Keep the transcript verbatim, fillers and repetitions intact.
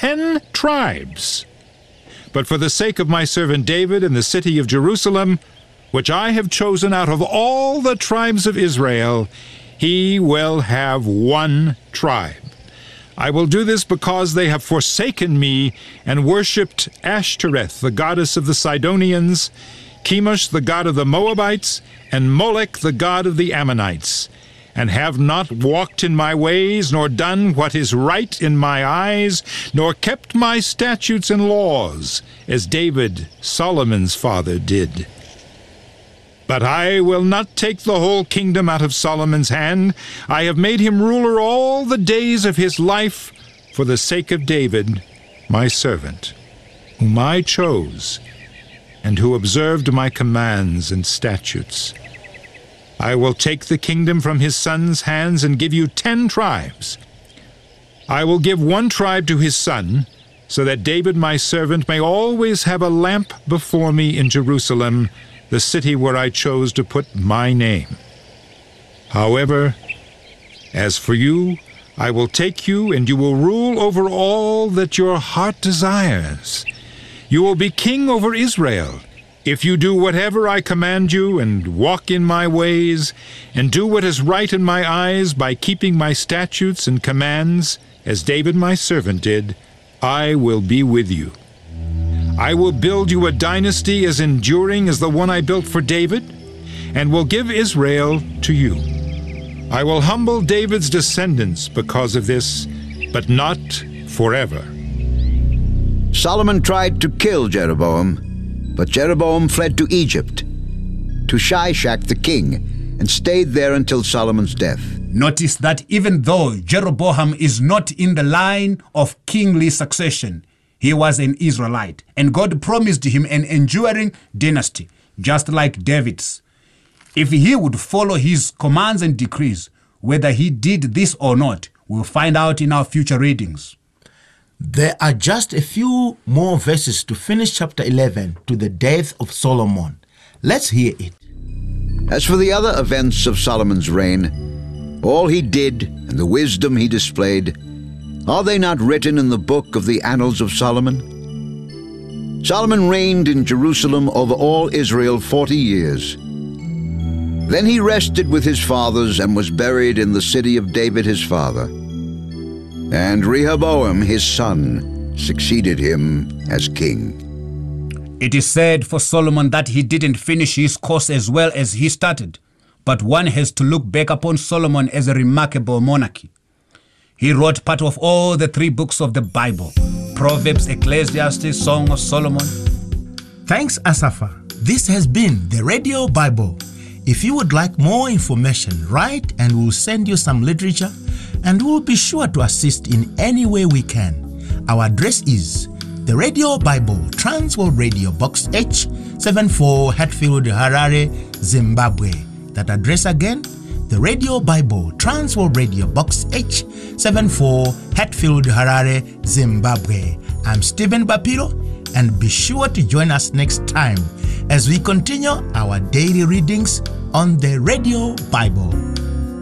ten tribes. But for the sake of my servant David and the city of Jerusalem, which I have chosen out of all the tribes of Israel, he will have one tribe. I will do this because they have forsaken me and worshipped Ashtoreth, the goddess of the Sidonians, Chemosh, the god of the Moabites, and Molech, the god of the Ammonites, and have not walked in my ways, nor done what is right in my eyes, nor kept my statutes and laws, as David, Solomon's father, did. But I will not take the whole kingdom out of Solomon's hand. I have made him ruler all the days of his life for the sake of David, my servant, whom I chose, and who observed my commands and statutes. I will take the kingdom from his son's hands and give you ten tribes. I will give one tribe to his son, so that David my servant may always have a lamp before me in Jerusalem, the city where I chose to put my name. However, as for you, I will take you, and you will rule over all that your heart desires. You will be king over Israel, if you do whatever I command you, and walk in my ways, and do what is right in my eyes by keeping my statutes and commands, as David my servant did. I will be with you. I will build you a dynasty as enduring as the one I built for David, and will give Israel to you. I will humble David's descendants because of this, but not forever. Solomon tried to kill Jeroboam, but Jeroboam fled to Egypt, to Shishak the king, and stayed there until Solomon's death. Notice that even though Jeroboam is not in the line of kingly succession, he was an Israelite, and God promised him an enduring dynasty, just like David's. If he would follow his commands and decrees, whether he did this or not, we'll find out in our future readings. There are just a few more verses to finish chapter eleven to the death of Solomon. Let's hear it. As for the other events of Solomon's reign, all he did and the wisdom he displayed, are they not written in the book of the annals of Solomon? Solomon reigned in Jerusalem over all Israel forty years. Then he rested with his fathers and was buried in the city of David his father. And Rehoboam his son succeeded him as king. It is said for Solomon that he didn't finish his course as well as he started, but one has to look back upon Solomon as a remarkable monarch. He wrote part of all the three books of the Bible: Proverbs, Ecclesiastes, Song of Solomon. Thanks, Asafa. This has been the Radio Bible. If you would like more information, write and we'll send you some literature, and we'll be sure to assist in any way we can. Our address is the Radio Bible, Transworld Radio, Box H seventy-four, Hatfield, Harare, Zimbabwe. That address again, the Radio Bible, Transworld Radio, Box H seventy-four, Hatfield, Harare, Zimbabwe. I'm Stephen Bapiro, and be sure to join us next time as we continue our daily readings on the Radio Bible.